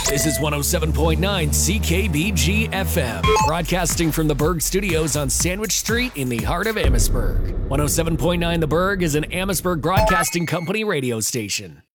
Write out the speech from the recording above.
This is 107.9 CKBG FM, broadcasting from the Berg Studios on Sandwich Street in the heart of Amherstburg. 107.9 The Berg is an Amherstburg Broadcasting Company radio station.